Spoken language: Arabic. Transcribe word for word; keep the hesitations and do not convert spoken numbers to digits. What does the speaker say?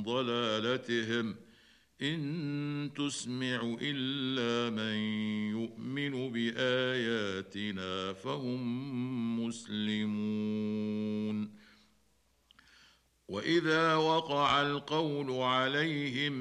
ضلالتهم إن تسمع إلا من يؤمن بآياتنا فهم مسلمون وإذا وقع القول عليهم